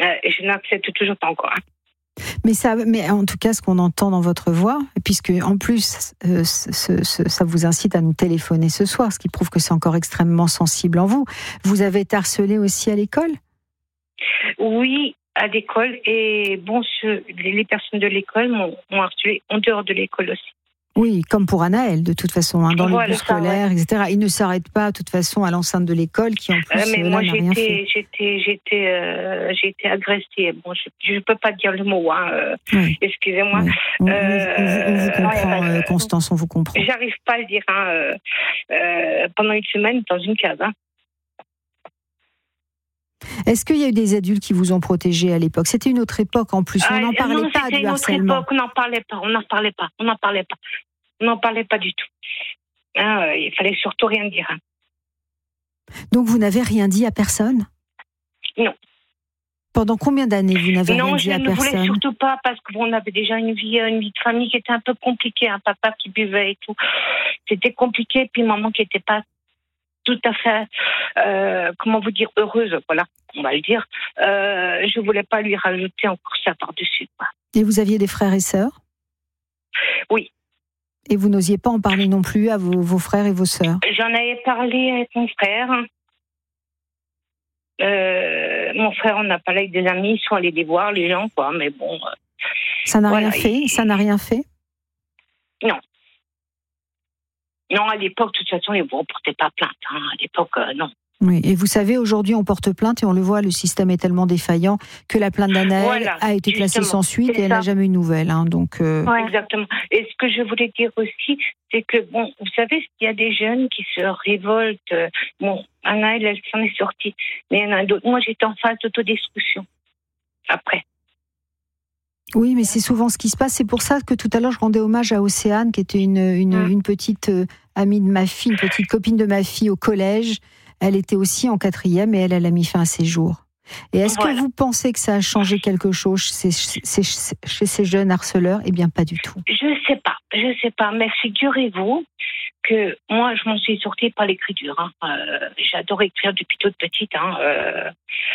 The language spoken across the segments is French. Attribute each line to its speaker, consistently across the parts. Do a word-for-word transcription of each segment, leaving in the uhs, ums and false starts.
Speaker 1: Euh, je n'accepte toujours pas encore. Hein.
Speaker 2: Mais, ça, mais en tout cas, ce qu'on entend dans votre voix, puisque en plus, euh, ce, ce, ça vous incite à nous téléphoner ce soir, ce qui prouve que c'est encore extrêmement sensible en vous. Vous avez été harcelé aussi à l'école ?
Speaker 1: Oui, à l'école. Et bon, je, les personnes de l'école m'ont, m'ont harcelé en dehors de l'école aussi.
Speaker 2: Oui, comme pour Anaël, de toute façon, hein, dans
Speaker 1: voilà,
Speaker 2: le bus scolaire,
Speaker 1: ouais.
Speaker 2: et cetera. Il ne s'arrête pas, de toute façon, à l'enceinte de l'école, qui en plus,
Speaker 1: euh, mais
Speaker 2: là,
Speaker 1: moi,
Speaker 2: n'a rien
Speaker 1: j'étais,
Speaker 2: fait.
Speaker 1: j'étais, j'étais, euh, j'ai été agressée. Bon, je ne peux pas dire le mot, hein, euh,
Speaker 2: oui.
Speaker 1: excusez-moi.
Speaker 2: Oui. On,
Speaker 1: euh,
Speaker 2: on, on, vous comprend,
Speaker 1: euh,
Speaker 2: euh, Constance, on vous comprend.
Speaker 1: J'arrive pas à le dire, hein, euh, euh, pendant une semaine, dans une case. Hein.
Speaker 2: Est-ce qu'il y a eu des adultes qui vous ont protégé à l'époque ? C'était une autre époque en plus. On n'en
Speaker 1: ah,
Speaker 2: parlait
Speaker 1: non,
Speaker 2: pas
Speaker 1: c'était
Speaker 2: du
Speaker 1: une
Speaker 2: harcèlement.
Speaker 1: Autre époque, on n'en parlait pas. On n'en parlait pas. On n'en parlait pas. On n'en parlait pas du tout. Hein, euh, il fallait surtout rien dire. Hein.
Speaker 2: Donc vous n'avez rien dit à personne ?
Speaker 1: Non.
Speaker 2: Pendant combien d'années vous n'avez
Speaker 1: non,
Speaker 2: rien dit à personne ?
Speaker 1: Non, je ne voulais surtout pas parce qu'on avait déjà une vie, une vie de famille qui était un peu compliquée. Un papa qui buvait et tout. C'était compliqué. Puis maman qui n'était pas tout à fait, euh, comment vous dire, heureuse, voilà, on va le dire. Euh, je ne voulais pas lui rajouter encore ça par-dessus. Quoi.
Speaker 2: Et vous aviez des frères et sœurs ?
Speaker 1: Oui.
Speaker 2: Et vous n'osiez pas en parler non plus à vos, vos frères et vos sœurs ?
Speaker 1: J'en avais parlé avec mon frère. Euh, mon frère, on a parlé avec des amis, ils sont allés les voir, les gens, quoi, mais bon... Euh,
Speaker 2: ça n'a
Speaker 1: voilà,
Speaker 2: rien fait
Speaker 1: il...
Speaker 2: Ça n'a rien fait ?
Speaker 1: Non. Non, à l'époque, de toute façon, ils ne portaient pas plainte. Hein. À l'époque, euh, non.
Speaker 2: Oui, et vous savez, aujourd'hui, on porte plainte et on le voit, le système est tellement défaillant que la plainte d'Anaël
Speaker 1: voilà,
Speaker 2: a été classée sans suite et elle
Speaker 1: ça.
Speaker 2: n'a jamais eu de nouvelles. Hein, donc, euh...
Speaker 1: ouais, exactement. Et ce que je voulais dire aussi, c'est que, bon, vous savez, il y a des jeunes qui se révoltent. Bon, Anaël, elle s'en est sortie. Mais il y en a d'autres. Moi, j'étais en phase d'autodestruction. Après.
Speaker 2: Oui, mais c'est souvent ce qui se passe. C'est pour ça que tout à l'heure, je rendais hommage à Océane, qui était une, une, mmh. une petite euh, amie de ma fille, une petite copine de ma fille au collège. Elle était aussi en quatrième et elle, elle a mis fin à ses jours. Et est-ce voilà. que vous pensez que ça a changé quelque chose chez, chez, chez ces jeunes harceleurs ? Eh bien, pas du tout.
Speaker 1: Je ne sais pas, je ne sais pas. Mais figurez-vous que moi, je m'en suis sortie par l'écriture. Hein. Euh, j'adore écrire depuis toute petite. Hein. Euh,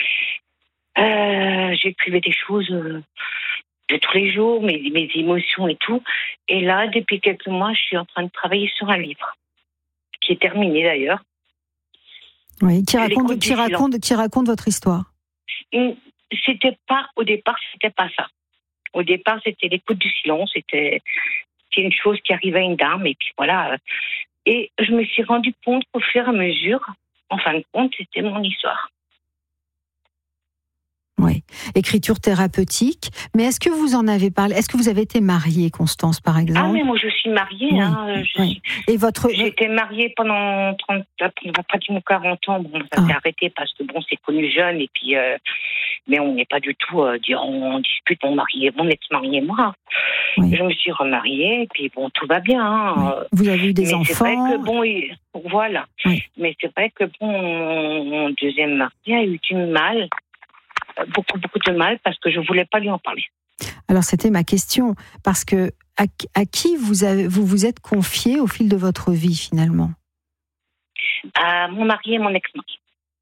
Speaker 1: euh, j'écrivais des choses... Euh, de tous les jours, mes, mes émotions et tout. Et là, depuis quelques mois, je suis en train de travailler sur un livre, qui est terminé d'ailleurs.
Speaker 2: Oui, qui raconte, qui raconte, qui raconte votre histoire.
Speaker 1: C'était pas, au départ, c'était pas ça. Au départ, c'était l'écoute du silence, c'était, c'était une chose qui arrivait à une dame, et puis voilà. Et je me suis rendu compte qu'au fur et à mesure, en fin de compte, c'était mon histoire.
Speaker 2: Oui, écriture thérapeutique. Mais est-ce que vous en avez parlé ? Est-ce que vous avez été mariée, Constance, par exemple ?
Speaker 1: Ah, mais moi, je suis mariée. Oui, hein, je
Speaker 2: oui.
Speaker 1: suis...
Speaker 2: Et votre...
Speaker 1: J'ai été mariée pendant trente, pratiquement quarante ans. Bon, ça s'est ah. arrêté parce que, bon, c'est connu jeune. Et puis, euh, mais on n'est pas du tout... Euh, on dispute mon mari, mon ex-mari et moi. Oui. Je me suis remariée. Et puis, bon, tout va bien. Hein.
Speaker 2: Oui. Vous avez eu des
Speaker 1: mais
Speaker 2: enfants.
Speaker 1: C'est vrai que, bon, il... voilà. Oui. Mais c'est vrai que, bon, mon deuxième mari a eu du mal... beaucoup, beaucoup de mal parce que je ne voulais pas lui en parler.
Speaker 2: Alors, c'était ma question. Parce que à, à qui vous, avez, vous vous êtes confié au fil de votre vie, finalement ?
Speaker 1: À mon mari et mon ex-mari.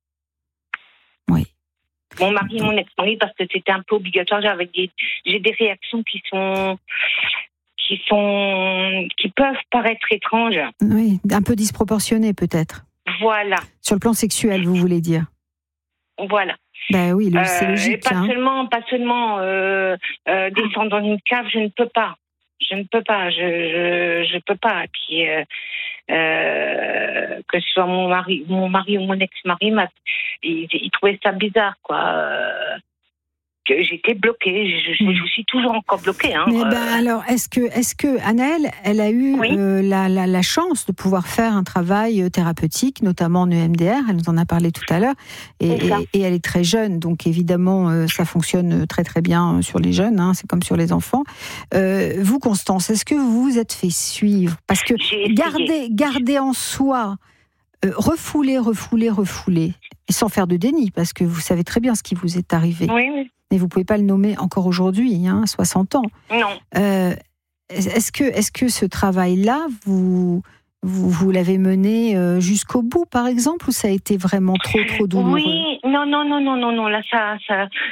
Speaker 2: Oui.
Speaker 1: Mon mari et mon ex-mari, parce que c'était un peu obligatoire. J'ai des, j'ai des réactions qui sont... qui sont... qui peuvent paraître étranges.
Speaker 2: Oui, un peu disproportionnées, peut-être.
Speaker 1: Voilà.
Speaker 2: Sur le plan sexuel, vous voulez dire ?
Speaker 1: Voilà.
Speaker 2: Ben oui, euh, c'est logique.
Speaker 1: Et pas
Speaker 2: hein.
Speaker 1: seulement, pas seulement euh, euh, descendre dans une cave, je ne peux pas. Je ne peux pas, je je, je peux pas. Et puis euh, euh, que ce soit mon mari, mon mari ou mon ex-mari, il, il trouvait ça bizarre, quoi. Euh, que j'étais bloquée, je, je, je suis toujours encore bloquée. Hein.
Speaker 2: Mais ben euh... alors, est-ce que, est-ce que Anaël, elle a eu oui. euh, la, la, la chance de pouvoir faire un travail thérapeutique, notamment en E M D R, elle nous en a parlé tout à l'heure, et, et, et elle est très jeune, donc évidemment, euh, ça fonctionne très très bien sur les jeunes, hein, c'est comme sur les enfants. Euh, vous, Constance, est-ce que vous vous êtes fait suivre ? Parce que garder, garder en soi, euh, refouler, refouler, refouler, et sans faire de déni, parce que vous savez très bien ce qui vous est arrivé.
Speaker 1: Oui, oui.
Speaker 2: Mais vous ne pouvez pas le nommer encore aujourd'hui, hein, soixante ans.
Speaker 1: Non.
Speaker 2: Euh, est-ce que, est-ce que ce travail-là, vous, vous, vous l'avez mené euh, jusqu'au bout, par exemple, ou ça a été vraiment trop, trop douloureux ?
Speaker 1: Oui, non, non, non, non, non, non. Là, ça, ça,